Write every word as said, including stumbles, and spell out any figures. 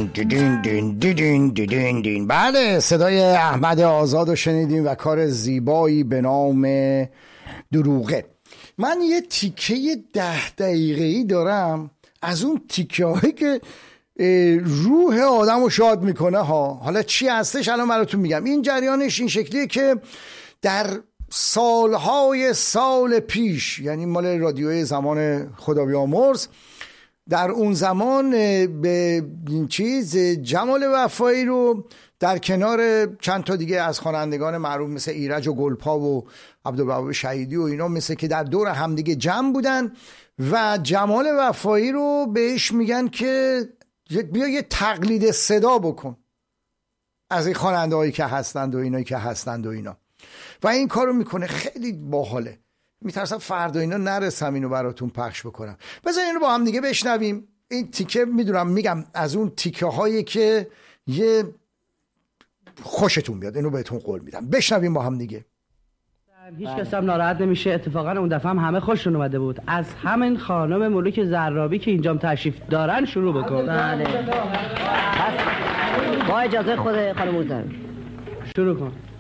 دین دین دین دین دین دین. بله، صدای احمد آزاد رو شنیدیم و کار زیبایی به نام دروغه. من یه تیکه ده دقیقه‌ای دارم از اون تیکه هایی که روح آدم رو شاد میکنه ها. حالا چی هستش الان براتون میگم. این جریانش این شکلیه که در سالهای سال پیش، یعنی مال رادیوی زمان خدا بیامرز، در اون زمان به این چیز جمال وفایی رو در کنار چند تا دیگه از خوانندگان معروف مثل ایرج و گلپا و عبدالوهاب شهیدی و اینا، مثل که در دور همدیگه جمع بودن و جمال وفایی رو بهش میگن که بیا یه تقلید صدا بکن از این خواننده هایی که هستند و اینایی که هستند و اینا، و این کارو میکنه. خیلی باحاله. میترسم فردا اینا نرسم اینو براتون پخش بکنم. بذار اینو با هم دیگه بشنویم. این تیکه میدونم میگم از اون تیکه هایی که یه خوشتون بیاد، اینو بهتون قول میدم. بشنویم با هم دیگه. هیچ کس هم ناراحت نمیشه. اتفاقا اون دفعه هم همه خوششون اومده بود. از همین خانم ملوک زرابی که اینجام تشریف دارن شروع بکن. بله. با اجازه خود خانم محترم شروع کن.